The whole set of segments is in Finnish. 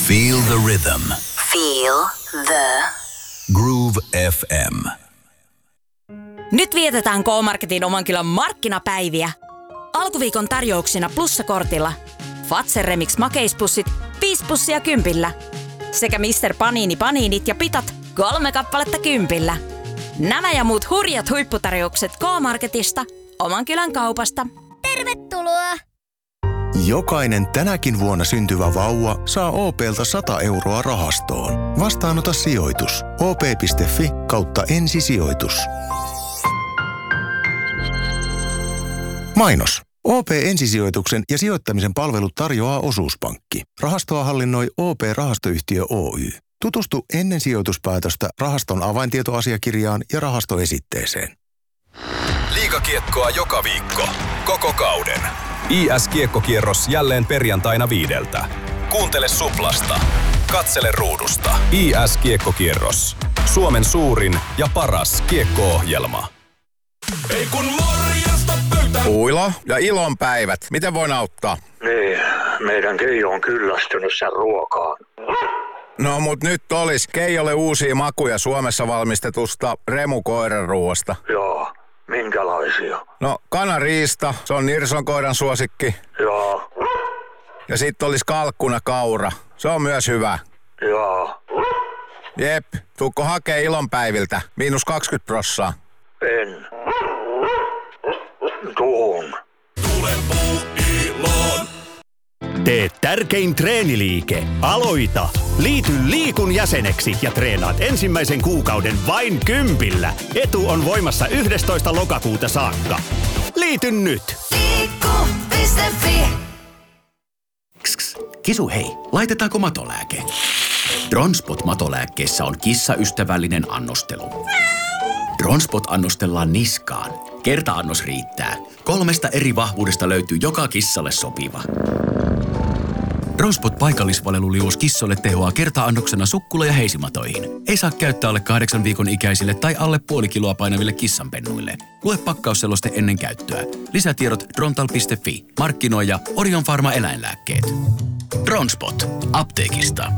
Feel the rhythm. Feel the Groove FM. Nyt vietetään K-Marketin Omankylän markkinapäiviä. Alkuviikon tarjouksina plussakortilla. Fazer Remix makeispussit 5 pussia 10. Sekä Mr. Panini paniinit ja pitat 3 kappaletta 10. Nämä ja muut hurjat huipputarjoukset K-Marketista, Omankylän kaupasta. Tervetuloa! Jokainen tänäkin vuonna syntyvä vauva saa OP:lta 100 euroa rahastoon. Vastaanota sijoitus. op.fi/ensisijoitus. Mainos. OP-ensisijoituksen ja sijoittamisen palvelut tarjoaa Osuuspankki. Rahastoa hallinnoi OP-rahastoyhtiö Oy. Tutustu ennen sijoituspäätöstä rahaston avaintietoasiakirjaan ja rahastoesitteeseen. Liigakiekkoa joka viikko. Koko kauden. IS-kiekkokierros jälleen perjantaina 5. Kuuntele Suplasta. Katsele ruudusta. IS-kiekkokierros. Suomen suurin ja paras kiekko-ohjelma. Ei kun morjesta pöytään. Uilo ja ilonpäivät. Miten voin auttaa? Niin, meidän Keijo on kyllästynyt sen ruokaan. No mut nyt olis Keijolle uusia makuja Suomessa valmistetusta Remu-koiranruoasta. Joo, minkälaisia? No kanariista, se on Nirson koiran suosikki. Joo, Ja sit olis kalkkuna kaura, se on myös hyvä. joo, Jep, tuukko hakee ilonpäiviltä, -20%. en. Tuun. Tule Puuiloon. Tee tärkein treeniliike. Aloita! Liity Liikun jäseneksi ja treenaat ensimmäisen kuukauden vain 10. Etu on voimassa 11. lokakuuta saakka. Liity nyt! Liikku.fi. Kisu hei, laitetaanko matolääke? Dronspot matolääkkeessä on kissaystävällinen annostelu. Dronspot annostellaan niskaan. Kerta-annos riittää. 3 eri vahvuudesta löytyy joka kissalle sopiva. Dronspot paikallisvaleluliuos kissoille tehoaa kerta-annoksena sukkula- ja heisimatoihin. Ei saa käyttää alle 8 viikon ikäisille tai alle puoli kiloa painaville kissanpennuille. Lue pakkausseloste ennen käyttöä. Lisätiedot drontal.fi. Markkinoija Orion Pharma eläinlääkkeet. Dronspot. Apteekista.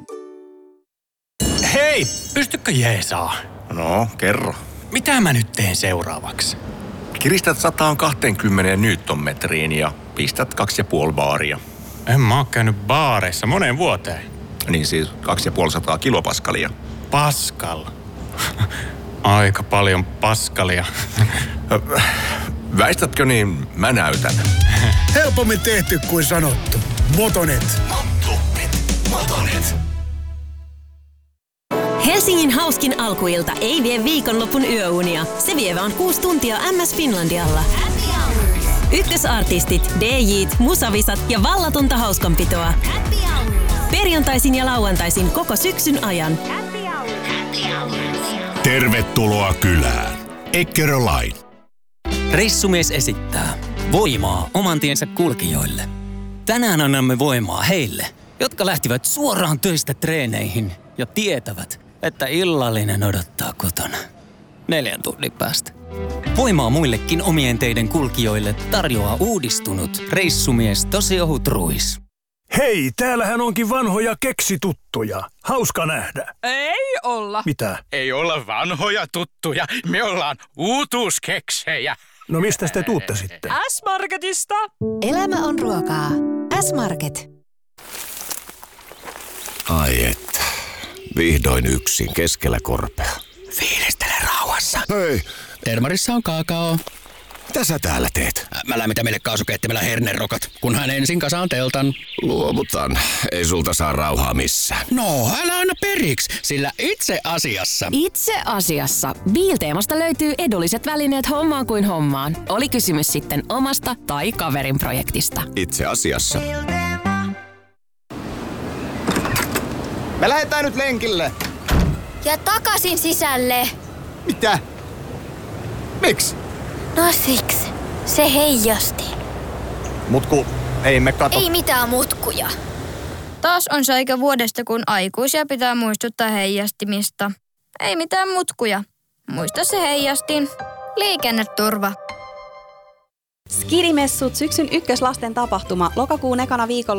Hei, pystykö jeesaa? No, kerro. Mitä mä nyt teen seuraavaksi? Kiristät 120 newtonmetriin ja pistät 2,5 baaria. En mä oo käynyt baareissa moneen vuoteen. Niin siis 250 kilopaskalia. Pascal. Aika paljon paskalia. Väistätkö niin, mä näytän. Helpommin tehty kuin sanottu. Motonet. Motonet. Helsingin hauskin alkuilta ei vie viikonlopun yöunia. Se vie vaan 6 tuntia MS Finlandialla. Ykkösartistit, DJ:t, musavisat ja vallatonta hauskanpitoa. Perjantaisin ja lauantaisin koko syksyn ajan. Tervetuloa kylään. Eckerö-Line. Reissumies esittää voimaa oman tiensä kulkijoille. Tänään annamme voimaa heille, jotka lähtivät suoraan töistä treeneihin ja tietävät, että illallinen odottaa kotona 4 tunnin päästä. Voimaa muillekin omien teiden kulkijoille tarjoaa uudistunut reissumies Tosi ohut ruis. Hei, täällähän onkin vanhoja keksituttuja. Hauska nähdä. Ei olla. Mitä? Ei olla vanhoja tuttuja. Me ollaan uutuuskeksejä. No mistä te tuutte sitten? S-Marketista. Elämä on ruokaa. S-Market. Ai että. Vihdoin yksin keskellä korpea. Fiilistele rauhassa. Hei. Termarissa on kaakao. Mitä sä täällä teet? Mä lämmitän meille kaasukeittimellä hernerokat, kunhan ensin kasaan teltan. Luovutan. Ei sulta saa rauhaa missään. No, älä anna periksi, sillä itse asiassa Biilteemasta löytyy edulliset välineet hommaan kuin hommaan. Oli kysymys sitten omasta tai kaverin projektista. Itse asiassa. Me lähdetään nyt lenkille. Ja takaisin sisälle. Mitä? Miksi? No siksi. Se heijasti. Mutku, ei me kato. Ei mitään mutkuja. Taas on se aika vuodesta, kun aikuisia pitää muistuttaa heijastimista. Ei mitään mutkuja. Muista se heijastin. Liikenneturva. Skidimessut syksyn ykköslasten tapahtuma lokakuun ekana viikolla